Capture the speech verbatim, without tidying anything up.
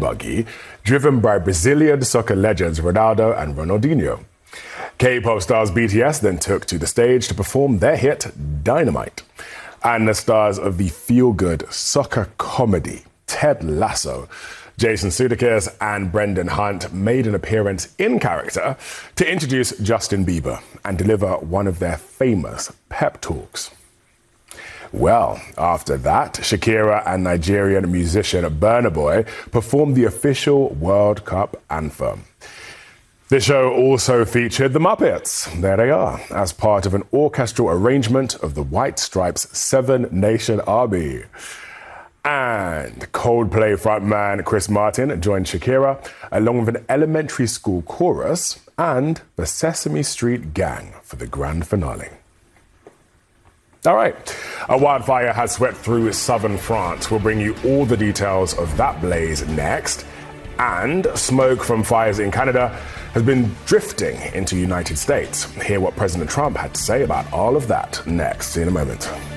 buggy driven by Brazilian soccer legends Ronaldo and Ronaldinho. K-pop stars B T S then took to the stage to perform their hit Dynamite. And the stars of the feel-good soccer comedy Ted Lasso, Jason Sudeikis and Brendan Hunt made an appearance in character to introduce Justin Bieber and deliver one of their famous pep talks. Well, after that, Shakira and Nigerian musician Burna Boy performed the official World Cup anthem. The show also featured the Muppets, there they are, as part of an orchestral arrangement of the White Stripes' Seven Nation Army. And Coldplay frontman Chris Martin joined Shakira, along with an elementary school chorus and the Sesame Street Gang for the grand finale. All right, a wildfire has swept through southern France. We'll bring you all the details of that blaze next. And smoke from fires in Canada has been drifting into the United States. Hear what President Trump had to say about all of that next in a moment.